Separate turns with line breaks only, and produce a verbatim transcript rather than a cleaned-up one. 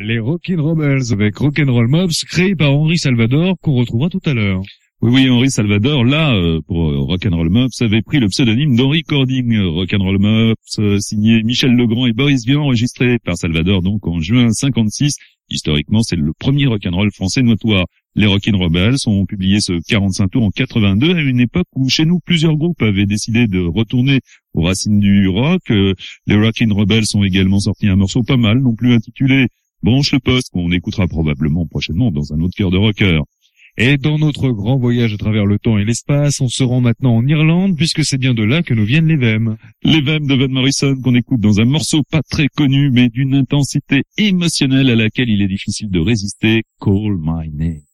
les Rockin' Rebels avec Rock'n'Roll Mops, créé par Henri Salvador, qu'on retrouvera tout à l'heure.
Oui, oui, Henri Salvador, là, euh, pour euh, Rock'n'Roll Mops, avait pris le pseudonyme d'Henri Cording. Rock'n'Roll Mops, euh, signé Michel Legrand et Boris Vian, enregistré par Salvador donc en juin cinquante-six. Historiquement, c'est le premier rock'n'roll français notoire. Les Rockin' Rebels ont publié ce quarante-cinq tours en quatre-vingt-deux, à une époque où chez nous plusieurs groupes avaient décidé de retourner aux racines du rock. Euh, les Rockin' Rebels ont également sorti un morceau pas mal, non plus intitulé Branche le poste, qu'on écoutera probablement prochainement dans un autre cœur de rocker.
Et dans notre grand voyage à travers le temps et l'espace, on se rend maintenant en Irlande, puisque c'est bien de là que nous viennent les V E M.
Les V E M de Van Morrison qu'on écoute dans un morceau pas très connu, mais d'une intensité émotionnelle à laquelle il est difficile de résister, Call My Name.